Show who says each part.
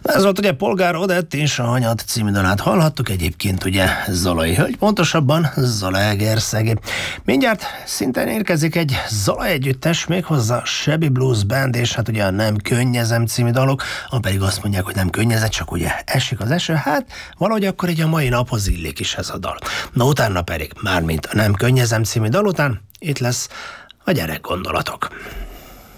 Speaker 1: Ez volt ugye Polgár Odett és a Hanyad című dalát hallhattuk, egyébként ugye Zalai hölgy, pontosabban Zalaegerszegi. Mindjárt szintén érkezik egy Zala együttes, méghozzá Shabby Blues Band, és hát ugye a Nem könnyezem című dalok, pedig azt mondják, hogy nem könnyezett, csak ugye esik az eső, hát valahogy akkor így a mai naphoz illik is ez a dal. Na utána pedig, mármint a Nem könnyezem című dal után, itt lesz a Gyerekgondolatok.